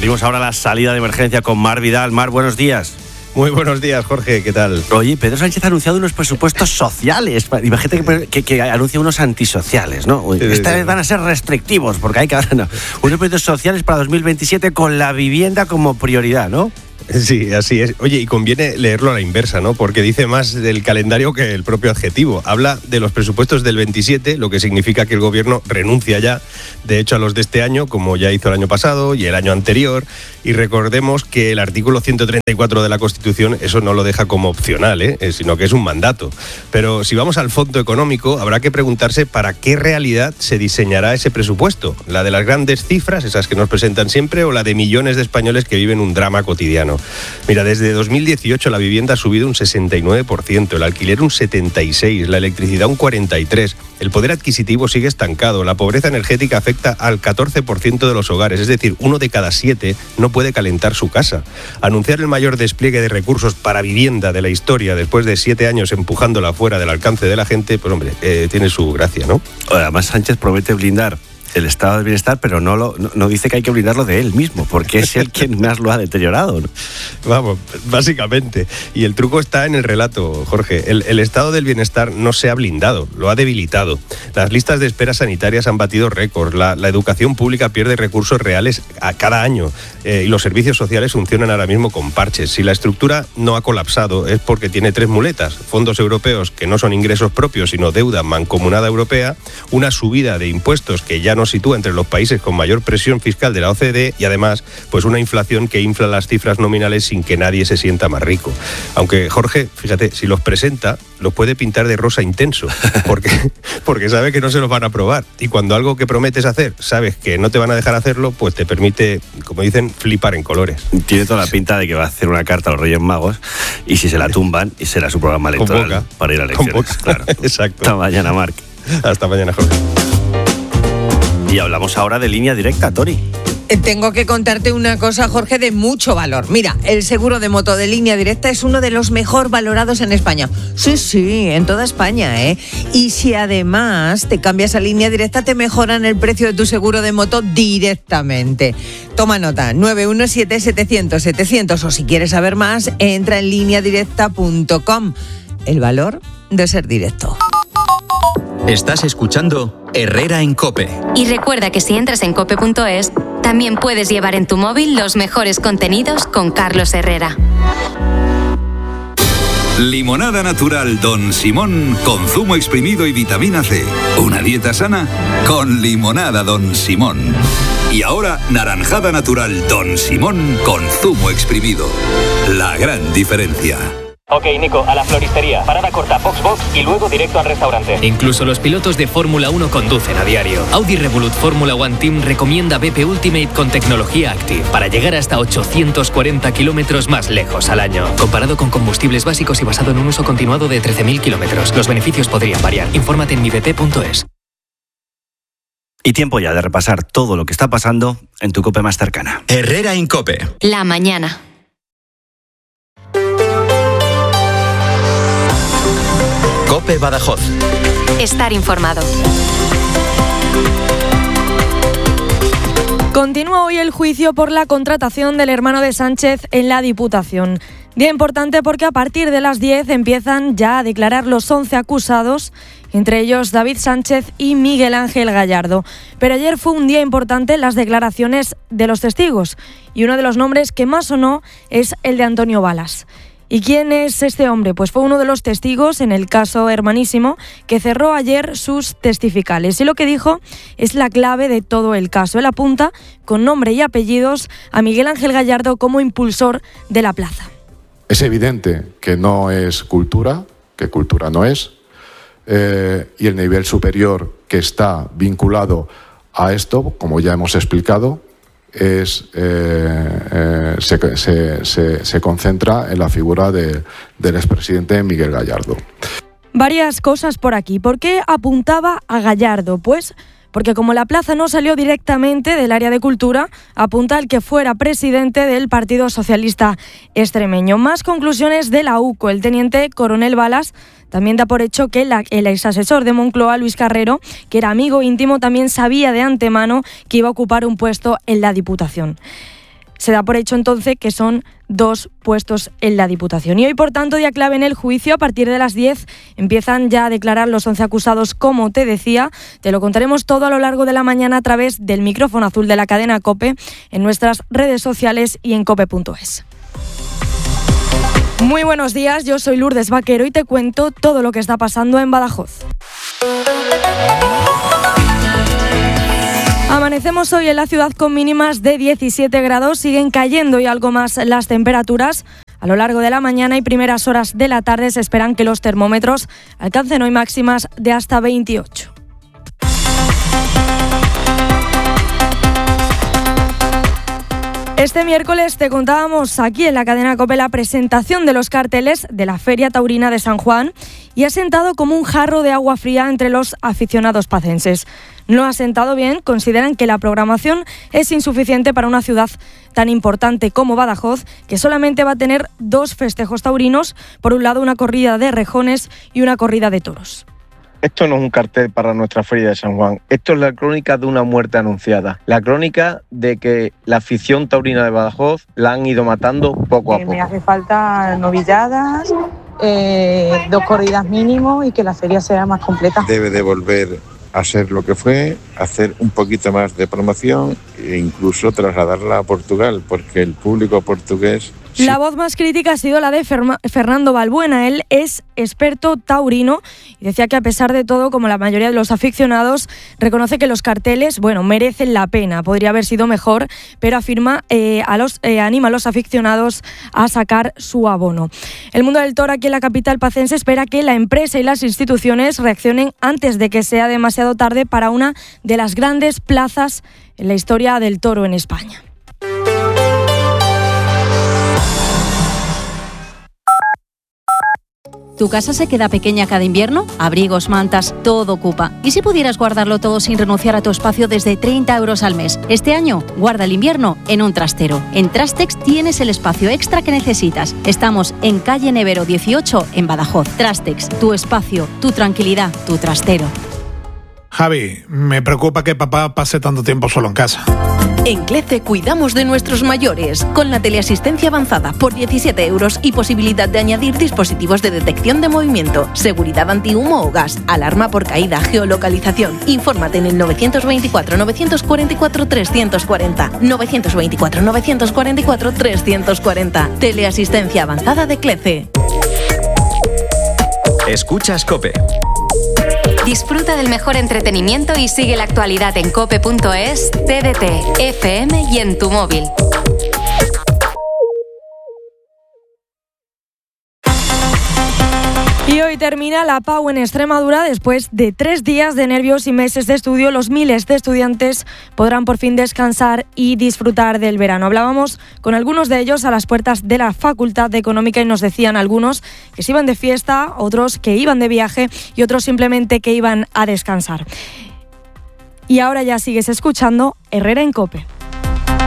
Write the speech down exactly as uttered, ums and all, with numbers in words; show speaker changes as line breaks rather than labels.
Abrimos ahora la salida de emergencia con Mar Vidal. Mar, buenos días.
Muy buenos días, Jorge, ¿qué tal?
Oye, Pedro Sánchez ha anunciado unos presupuestos sociales. Imagínate que, que, que anuncia unos antisociales, ¿no?
Sí,
Esta
sí,
vez
sí.
van a ser restrictivos, porque hay que... No, unos presupuestos sociales para dos mil veintisiete con la vivienda como prioridad, ¿no?
Sí, así es. Oye, y conviene leerlo a la inversa, ¿no? Porque dice más del calendario que el propio adjetivo. Habla de los presupuestos del veintisiete, lo que significa que el gobierno renuncia ya, de hecho, a los de este año, como ya hizo el año pasado y el año anterior. Y recordemos que el artículo ciento treinta y cuatro de la Constitución eso no lo deja como opcional, ¿eh? Sino que es un mandato. Pero si vamos al fondo económico, habrá que preguntarse para qué realidad se diseñará ese presupuesto. ¿La de las grandes cifras, esas que nos presentan siempre, o la de millones de españoles que viven un drama cotidiano? Mira, desde dos mil dieciocho la vivienda ha subido un sesenta y nueve por ciento, el alquiler un setenta y seis por ciento, la electricidad un cuarenta y tres por ciento, el poder adquisitivo sigue estancado, la pobreza energética afecta al catorce por ciento de los hogares, es decir, uno de cada siete no puede calentar su casa. Anunciar el mayor despliegue de recursos para vivienda de la historia después de siete años empujándola fuera del alcance de la gente, pues hombre, eh, tiene su gracia, ¿no?
Además, Sánchez promete blindar el estado del bienestar, pero no, lo, no, no dice que hay que blindarlo de él mismo, porque es él quien más lo ha deteriorado, ¿no?
Vamos, básicamente. Y el truco está en el relato, Jorge. El, el estado del bienestar no se ha blindado, lo ha debilitado. Las listas de espera sanitarias han batido récords, la, la educación pública pierde recursos reales a cada año eh, y los servicios sociales funcionan ahora mismo con parches. Si la estructura no ha colapsado es porque tiene tres muletas: fondos europeos que no son ingresos propios sino deuda mancomunada europea, una subida de impuestos que ya no sitúa entre los países con mayor presión fiscal de la O C D e y además pues una inflación que infla las cifras nominales sin que nadie se sienta más rico. Aunque Jorge, fíjate, si los presenta, los puede pintar de rosa intenso, porque, porque sabe que no se los van a aprobar. Y cuando algo que prometes hacer, sabes que no te van a dejar hacerlo, pues te permite, como dicen, flipar en colores.
Tiene toda la pinta de que va a hacer una carta a los Reyes Magos y si se la tumban, y será su programa electoral
Convoca.
para ir a elecciones.
Convoca.
Claro.
Exacto.
Hasta mañana, Marc.
Hasta mañana, Jorge.
Y hablamos ahora de línea directa, Tori.
Tengo que contarte una cosa, Jorge, de mucho valor. Mira, el seguro de moto de Línea Directa es uno de los mejor valorados en España. Sí, sí, en toda España, ¿eh? Y si además te cambias a Línea Directa, te mejoran el precio de tu seguro de moto directamente. Toma nota, nueve uno siete, setecientos, setecientos, o si quieres saber más, entra en línea directa punto com. El valor de ser directo.
Estás escuchando Herrera en COPE.
Y recuerda que si entras en cope punto es, también puedes llevar en tu móvil los mejores contenidos con Carlos Herrera.
Limonada natural Don Simón con zumo exprimido y vitamina C. Una dieta sana con limonada Don Simón. Y ahora naranjada natural Don Simón con zumo exprimido. La gran diferencia.
Ok, Nico, a la floristería. Parada corta, box box y luego directo al restaurante.
Incluso los pilotos de Fórmula uno conducen a diario. Audi Revolut Fórmula One Team recomienda B P Ultimate con tecnología Active para llegar hasta ochocientos cuarenta kilómetros más lejos al año. Comparado con combustibles básicos y basado en un uso continuado de trece mil kilómetros. Los beneficios podrían variar. Infórmate en mi b p punto es.
Y tiempo ya de repasar todo lo que está pasando en tu COPE más cercana.
Herrera en COPE.
La mañana.
COPE Badajoz.
Estar informado.
Continúa hoy el juicio por la contratación del hermano de Sánchez en la Diputación. Día importante porque a partir de las diez empiezan ya a declarar los once acusados, entre ellos David Sánchez y Miguel Ángel Gallardo. Pero ayer fue un día importante en las declaraciones de los testigos y uno de los nombres que más sonó es el de Antonio Balas. ¿Y quién es este hombre? Pues fue uno de los testigos en el caso Hermanísimo que cerró ayer sus testificales. Y lo que dijo es la clave de todo el caso. Él apunta con nombre y apellidos a Miguel Ángel Gallardo como impulsor de la plaza.
Es evidente que no es cultura, que cultura no es, eh, y el nivel superior que está vinculado a esto, como ya hemos explicado, es eh, eh, se, se, se, se concentra en la figura de, del expresidente Miguel Gallardo.
Varias cosas por aquí. ¿Por qué apuntaba a Gallardo? Pues porque como la plaza no salió directamente del área de cultura, apunta al que fuera presidente del Partido Socialista Extremeño. Más conclusiones de la U C O. El teniente coronel Balas también da por hecho que la, el exasesor de Moncloa, Luis Carrero, que era amigo íntimo, también sabía de antemano que iba a ocupar un puesto en la Diputación. Se da por hecho entonces que son dos puestos en la Diputación. Y hoy, por tanto, día clave en el juicio. A partir de las diez empiezan ya a declarar los once acusados, como te decía. Te lo contaremos todo a lo largo de la mañana a través del micrófono azul de la cadena COPE, en nuestras redes sociales y en cope punto es. Muy buenos días, yo soy Lourdes Vaquero y te cuento todo lo que está pasando en Badajoz. Amanecemos hoy en la ciudad con mínimas de diecisiete grados, siguen cayendo y algo más las temperaturas. A lo largo de la mañana y primeras horas de la tarde se esperan que los termómetros alcancen hoy máximas de hasta veintiocho. Este miércoles te contábamos aquí en la cadena COPE la presentación de los carteles de la Feria Taurina de San Juan y ha sentado como un jarro de agua fría entre los aficionados pacenses. No ha sentado bien, consideran que la programación es insuficiente para una ciudad tan importante como Badajoz, que solamente va a tener dos festejos taurinos, por un lado una corrida de rejones y una corrida de toros.
Esto no es un cartel para nuestra Feria de San Juan, esto es la crónica de una muerte anunciada, la crónica de que la afición taurina de Badajoz la han ido matando poco a poco.
Me hace falta novilladas, eh, dos corridas mínimo y que la feria sea más completa.
Debe de volver a ser lo que fue, hacer un poquito más de promoción e incluso trasladarla a Portugal, porque el público portugués... Sí.
La voz más crítica ha sido la de Fer- Fernando Balbuena. Él es experto taurino y decía que a pesar de todo, como la mayoría de los aficionados, reconoce que los carteles, bueno, merecen la pena. Podría haber sido mejor, pero afirma, eh, a los, eh, anima a los aficionados a sacar su abono. El mundo del toro aquí en la capital pacense espera que la empresa y las instituciones reaccionen antes de que sea demasiado tarde para una de las grandes plazas en la historia del toro en España.
¿Tu casa se queda pequeña cada invierno? Abrigos, mantas, todo ocupa. ¿Y si pudieras guardarlo todo sin renunciar a tu espacio desde treinta euros al mes? Este año, guarda el invierno en un trastero. En Trastex tienes el espacio extra que necesitas. Estamos en calle Nevero dieciocho, en Badajoz. Trastex, tu espacio, tu tranquilidad, tu trastero.
Javi, me preocupa que papá pase tanto tiempo solo en casa.
En CLECE cuidamos de nuestros mayores, con la teleasistencia avanzada por diecisiete euros y posibilidad de añadir dispositivos de detección de movimiento, seguridad antihumo o gas, alarma por caída, geolocalización. Infórmate en el novecientos veinticuatro, novecientos cuarenta y cuatro, trescientos cuarenta. novecientos veinticuatro, novecientos cuarenta y cuatro, trescientos cuarenta. Teleasistencia avanzada de CLECE.
Escuchas COPE.
Disfruta del mejor entretenimiento y sigue la actualidad en cope punto es, T D T, F M y en tu móvil.
Y hoy termina la PAU en Extremadura. Después de tres días de nervios y meses de estudio, los miles de estudiantes podrán por fin descansar y disfrutar del verano. Hablábamos con algunos de ellos a las puertas de la Facultad de Económica y nos decían algunos que se iban de fiesta, otros que iban de viaje y otros simplemente que iban a descansar. Y ahora ya sigues escuchando Herrera en COPE.